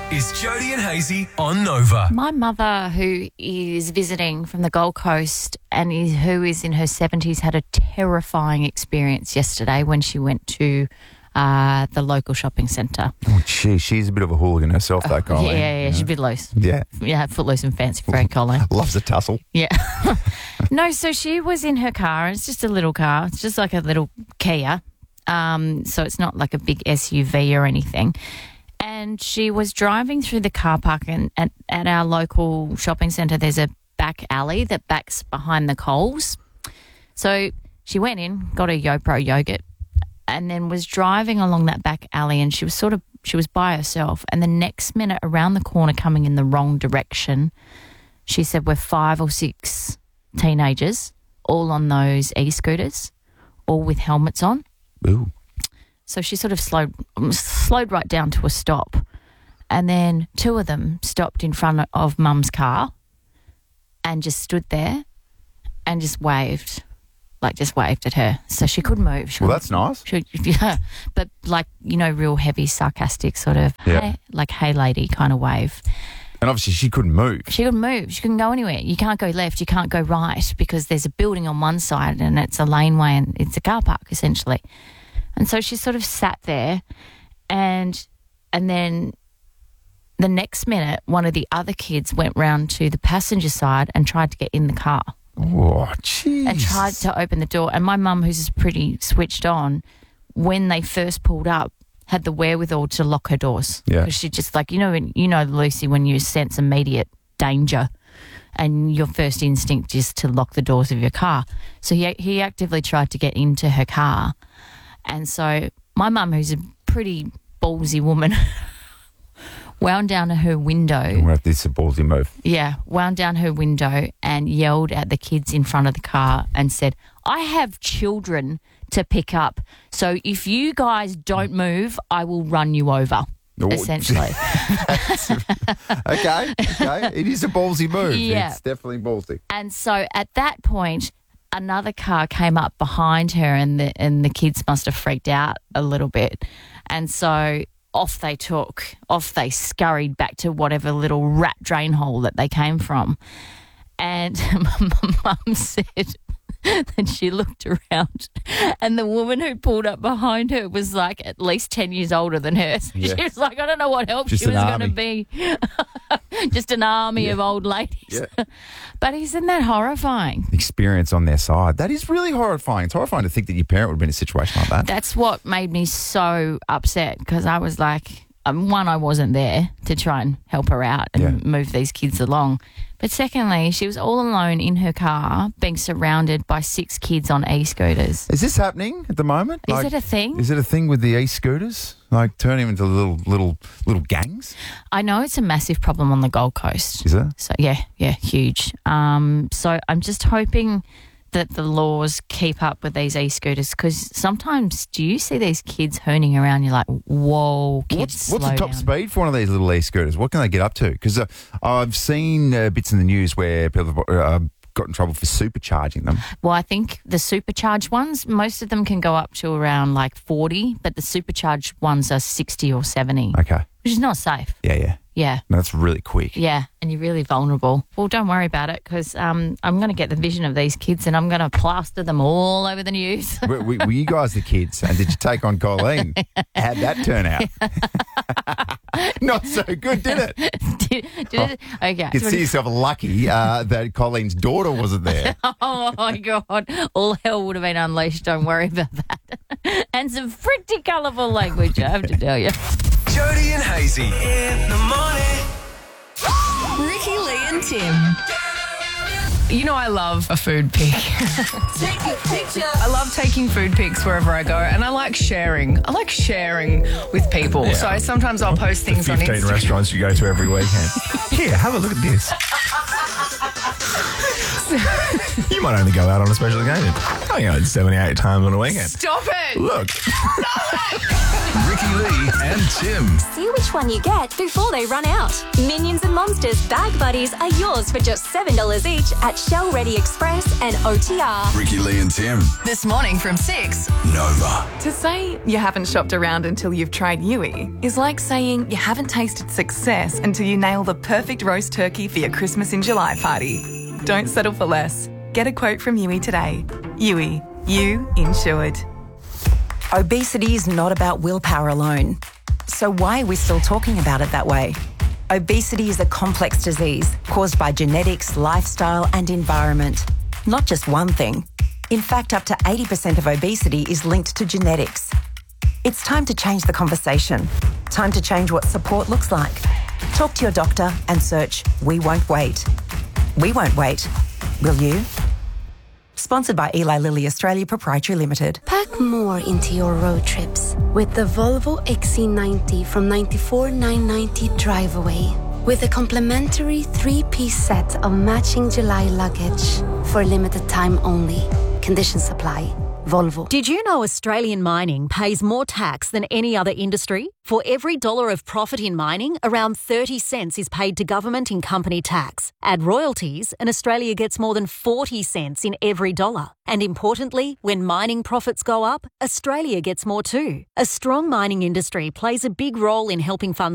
is Jody and Hazy on Nova. My mother, who is visiting from the Gold Coast and who is in her 70s, had a terrifying experience yesterday when she went to the local shopping centre. Oh, she's a bit of a hooligan herself, that Colleen. Yeah, she's a bit loose. Yeah. Yeah, footloose and fancy free, Colleen. Loves a tussle. Yeah. No, so she was in her car. It's just a little car. It's just like a little Kia. So it's not like a big SUV or anything. And she was driving through the car park, and at our local shopping centre, there's a back alley that backs behind the Coles. So she went in, got a YoPro yogurt, and then was driving along that back alley, and she was by herself. And the next minute, around the corner, coming in the wrong direction, she said, we're 5 or 6 teenagers, all on those e-scooters, all with helmets on. Ooh. So she sort of slowed right down to a stop. And then 2 of them stopped in front of Mum's car and just stood there and just waved at her. So she couldn't move. Well, that's nice. Yeah, but real heavy, sarcastic sort of, hey lady kind of wave. And obviously she couldn't move. She couldn't move. She couldn't go anywhere. You can't go left. You can't go right because there's a building on one side and it's a laneway and it's a car park essentially. And so she sort of sat there and then the next minute, one of the other kids went round to the passenger side and tried to get in the car. Oh, jeez. And tried to open the door. And my mum, who's pretty switched on, when they first pulled up, had the wherewithal to lock her doors. Yeah. Because she just Lucy, when you sense immediate danger and your first instinct is to lock the doors of your car. So he actively tried to get into her car. And so my mum, who's a pretty ballsy woman, wound down her window. Well, this is a ballsy move. Yeah, wound down her window and yelled at the kids in front of the car and said, I have children to pick up, so if you guys don't move, I will run you over, essentially. Okay. It is a ballsy move. Yeah. It's definitely ballsy. And so at that point, another car came up behind her and the kids must have freaked out a little bit. And so off they scurried back to whatever little rat drain hole that they came from. And my mum said that she looked around and the woman who pulled up behind her was like at least 10 years older than her. So she was like, I don't know what help Just she was an going to be. Just an army of old ladies. Yeah. But isn't that horrifying? Experience on their side. That is really horrifying. It's horrifying to think that your parent would have been in a situation like that. That's what made me so upset because I was like, one, I wasn't there to try and help her out and move these kids along. But secondly, she was all alone in her car being surrounded by 6 kids on e-scooters. Is this happening at the moment? Is it a thing? Is it a thing with the e-scooters? Like turning them into little gangs? I know it's a massive problem on the Gold Coast. Is it? So yeah, huge. So I'm just hoping that the laws keep up with these e-scooters because sometimes do you see these kids hooning around, you're like, whoa, kids, What's the top speed for one of these little e-scooters? What can they get up to? Because I've seen bits in the news where people have got in trouble for supercharging them. Well, I think the supercharged ones, most of them can go up to around like 40, but the supercharged ones are 60 or 70. Okay. Which is not safe. Yeah. Yeah. No, that's really quick. Yeah, and you're really vulnerable. Well, don't worry about it because I'm going to get the vision of these kids and I'm going to plaster them all over the news. Were you guys the kids? And did you take on Colleen? How'd that turn out? Not so good, did it? Did it? Okay. You could see yourself lucky that Colleen's daughter wasn't there. Oh, my God. All hell would have been unleashed. Don't worry about that. And some pretty colourful language, I have to tell you. Jody and Hazy in the morning. Ricky, Lee and Tim. You know I love a food pic. Take a picture. I love taking food pics wherever I go, and I like sharing. I like sharing with people. Yeah. So sometimes I'll post things on 15 Instagram. restaurants you go to every weekend. Here, have a look at this. You might only go out on a special occasion. I go out 78 times on a weekend. Stop it! Look. Ricky Lee and Tim. See which one you get before they run out. Minions and Monsters Bag Buddies are yours for just $7 each at Shell Ready Express and OTR. Ricky, Lee and Tim. This morning from 6. Nova. To say you haven't shopped around until you've tried Yui is like saying you haven't tasted success until you nail the perfect roast turkey for your Christmas in July party. Don't settle for less. Get a quote from Yui today. Yui, you insured. Obesity is not about willpower alone. So why are we still talking about it that way? Obesity is a complex disease caused by genetics, lifestyle and environment. Not just one thing. In fact, up to 80% of obesity is linked to genetics. It's time to change the conversation. Time to change what support looks like. Talk to your doctor and search We Won't Wait. We won't wait. Will you? Sponsored by Eli Lilly Australia Proprietary Limited. Pack more into your road trips with the Volvo XC90 from $94,990 Drive Away. With a complimentary 3-piece set of matching July luggage for a limited time only. Conditions apply. Volvo. Did you know Australian mining pays more tax than any other industry? For every dollar of profit in mining, around 30 cents is paid to government in company tax. Add royalties, and Australia gets more than 40 cents in every dollar. And importantly, when mining profits go up, Australia gets more too. A strong mining industry plays a big role in helping fund